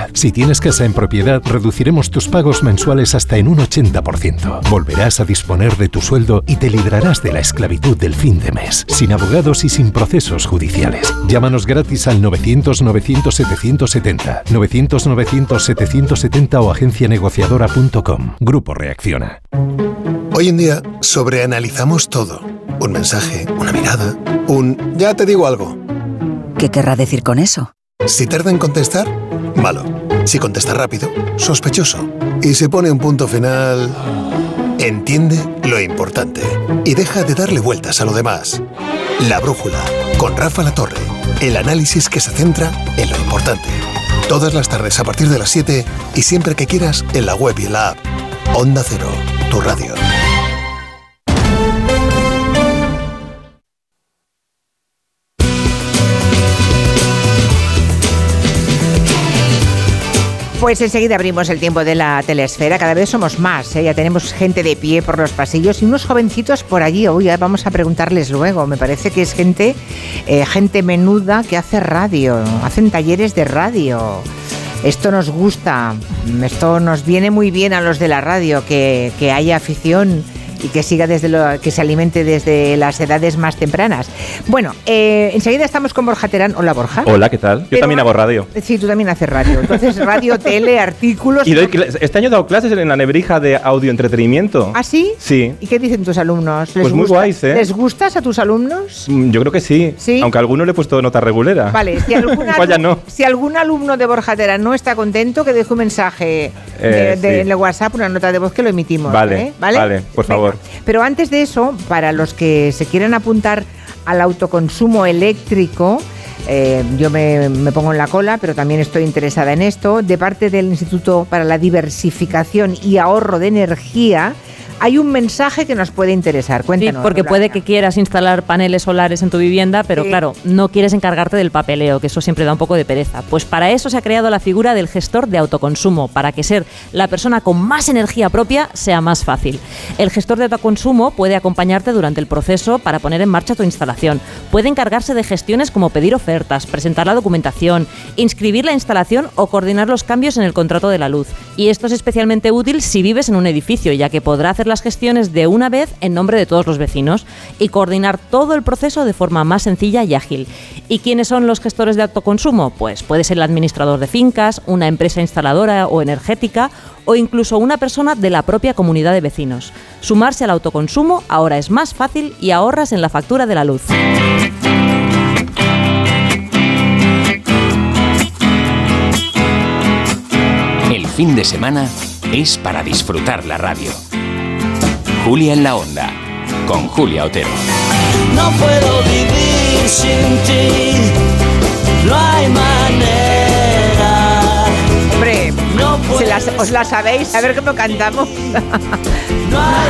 propiedad. Si tienes casa en propiedad, reduciremos tus pagos mensuales hasta en un 80%. Volverás a disponer de tu sueldo y te librarás de la esclavitud del fin de mes, sin abogados y sin procesos judiciales. Llámanos gratis al 900-900-770, 900-900-770 o agencianegociadora.com. Grupo Reacciona. Hoy en día sobreanalizamos todo. Un mensaje, una mirada, ya te digo algo. ¿Qué querrá decir con eso? Si tarda en contestar, malo. Si contesta rápido, sospechoso. Y si pone un punto final, entiende lo importante y deja de darle vueltas a lo demás. La Brújula, con Rafa Latorre. El análisis que se centra en lo importante. Todas las tardes a partir de las 7 y siempre que quieras en la web y en la app. Onda Cero, tu radio. Pues enseguida abrimos el tiempo de la telesfera. Cada vez somos más, ¿eh? Ya tenemos gente de pie por los pasillos y unos jovencitos por allí. Uy, ya vamos a preguntarles luego. Me parece que es gente menuda que hace radio, hacen talleres de radio. Esto nos gusta, esto nos viene muy bien a los de la radio, que haya afición y que siga que se alimente desde las edades más tempranas. Bueno, enseguida estamos con Borja Terán. Hola, Borja. Hola, ¿qué tal? Yo también hago radio. Sí, tú también haces radio. Entonces, radio, tele, artículos... Y este año he dado clases en la Nebrija de audioentretenimiento. ¿Ah, sí? Sí. ¿Y qué dicen tus alumnos? Pues muy guays, ¿eh? ¿Les gustas a tus alumnos? Yo creo que sí. ¿Sí? Aunque a alguno le he puesto nota regulera. Vale, si algún alumno de Borja Terán no está contento, que deje un mensaje en el WhatsApp, una nota de voz que lo emitimos. Vale, por favor. Pero antes de eso, para los que se quieran apuntar al autoconsumo eléctrico, yo me pongo en la cola, pero también estoy interesada en esto. De parte del Instituto para la Diversificación y Ahorro de Energía, hay un mensaje que nos puede interesar. Cuéntanos. Sí, porque puede que quieras instalar paneles solares en tu vivienda, pero claro, no quieres encargarte del papeleo, que eso siempre da un poco de pereza. Pues para eso se ha creado la figura del gestor de autoconsumo, para que ser la persona con más energía propia sea más fácil. El gestor de autoconsumo puede acompañarte durante el proceso para poner en marcha tu instalación. Puede encargarse de gestiones como pedir ofertas, presentar la documentación, inscribir la instalación o coordinar los cambios en el contrato de la luz. Y esto es especialmente útil si vives en un edificio, ya que podrá hacer las gestiones de una vez en nombre de todos los vecinos y coordinar todo el proceso de forma más sencilla y ágil. ¿Y quiénes son los gestores de autoconsumo? Pues puede ser el administrador de fincas, una empresa instaladora o energética o incluso una persona de la propia comunidad de vecinos. Sumarse al autoconsumo ahora es más fácil y ahorras en la factura de la luz. El fin de semana es para disfrutar la radio. Julia en la Onda, con Julia Otero. No puedo vivir sin ti, no hay manera. Hombre, no ¿os la sabéis? A ver cómo cantamos. No hay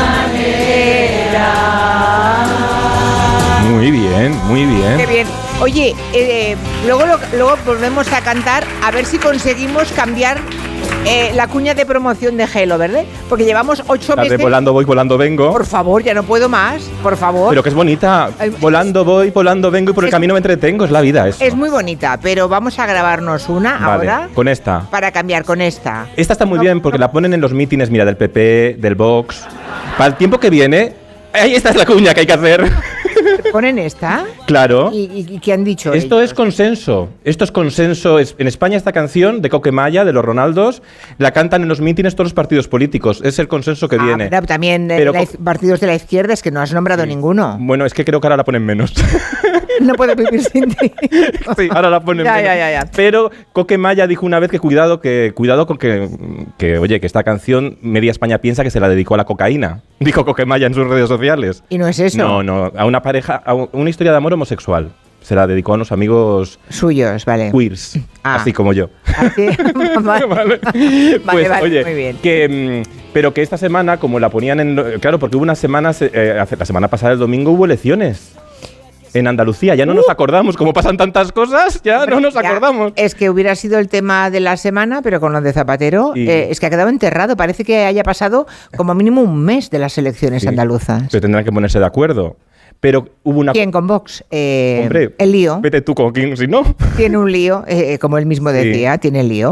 manera. Muy bien, muy bien. Qué bien. Oye, luego volvemos a cantar a ver si conseguimos cambiar la cuña de promoción de Gelo, ¿verdad? Porque llevamos 8 meses... Volando voy, volando vengo. Por favor, ya no puedo más, por favor. Pero que es bonita. Volando voy, volando vengo y por el camino me entretengo. Es la vida eso. Es muy bonita, pero vamos a grabarnos una ahora. Con esta. Para cambiar con esta. Esta está muy bien porque la ponen en los mítines, mira, del PP, del Vox. Para el tiempo que viene... Ahí esta es la cuña que hay que hacer. ¿Ponen esta? Claro. ¿Y qué han dicho Esto ellos? es consenso. Esto es consenso. En España esta canción de Coquemaya, de los Ronaldos, la cantan en los mítines todos los partidos políticos. Es el consenso que viene. Pero también partidos de la izquierda, es que no has nombrado ninguno. Bueno, es que creo que ahora la ponen menos. No puedo vivir sin ti. Sí, ahora la ponen menos. Ya. Pero Coquemaya dijo una vez que cuidado con que oye, que esta canción media España piensa que se la dedicó a la cocaína. Dijo Coquemaya en sus redes sociales. ¿Y no es eso? No, a una pareja, a una historia de amor homosexual. Se la dedicó a unos amigos suyos, vale. Queers, así como yo. ¿Así? Vale. Pues, oye, muy bien. Pero que esta semana, como la ponían en... Claro, porque hubo unas semanas, la semana pasada, el domingo, hubo elecciones. En Andalucía, ya no nos acordamos, como pasan tantas cosas, ya no nos acordamos. Es que hubiera sido el tema de la semana, pero con lo de Zapatero, es que ha quedado enterrado. Parece que haya pasado como mínimo un mes de las elecciones andaluzas. Pero tendrán que ponerse de acuerdo. Pero hubo una... ¿Quién con Vox? Hombre, el lío. Vete tú con quién, si no. Tiene un lío, como él mismo decía, tiene lío.